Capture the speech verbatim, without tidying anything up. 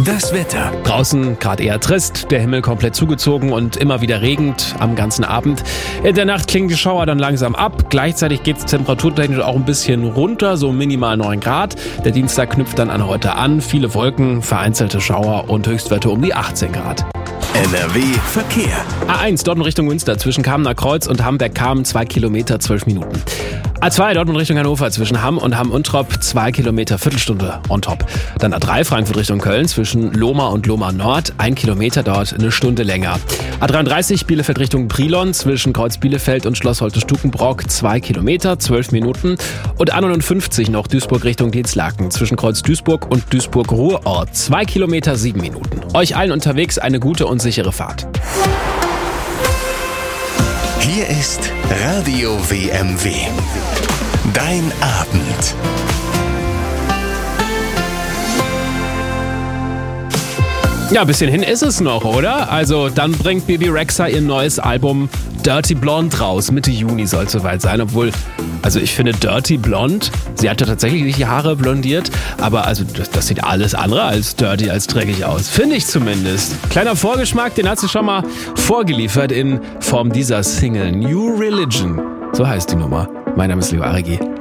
Das Wetter. Draußen gerade eher trist, der Himmel komplett zugezogen und immer wieder regend am ganzen Abend. In der Nacht klingen die Schauer dann langsam ab. Gleichzeitig geht es temperaturtechnisch auch ein bisschen runter, so minimal neun Grad. Der Dienstag knüpft dann an heute an. Viele Wolken, vereinzelte Schauer und Höchstwerte um die achtzehn Grad. N R W Verkehr. A eins Dortmund Richtung Münster zwischen Kamener Kreuz und Hamberg-Kamen zwei Kilometer, zwölf Minuten. A zwei Dortmund Richtung Hannover zwischen Hamm und Hamm-Untrop zwei Kilometer, Viertelstunde on top. Dann A drei Frankfurt Richtung Köln zwischen Lohmar und Lohmar Nord, ein Kilometer dort eine Stunde länger. A dreiunddreißig Bielefeld Richtung Brilon zwischen Kreuz Bielefeld und Schloss Holte-Stukenbrock zwei Kilometer, zwölf Minuten. Und A neunundfünfzig noch Duisburg Richtung Dienstlaken zwischen Kreuz Duisburg und Duisburg-Ruhrort zwei Kilometer, sieben Minuten. Euch allen unterwegs eine gute und sichere Fahrt. Hier ist Radio W M W. Dein Abend. Ja, ein bisschen hin ist es noch, oder? Also dann bringt Bebe Rexha ihr neues Album Dirty Blonde raus. Mitte Juni soll es soweit sein, obwohl, also ich finde Dirty Blonde, sie hat ja tatsächlich die Haare blondiert, aber also das, das sieht alles andere als dirty, als dreckig aus. Finde ich zumindest. Kleiner Vorgeschmack, den hat sie schon mal vorgeliefert in Form dieser Single New Religion. So heißt die Nummer. Mein Name ist Leo Arigi.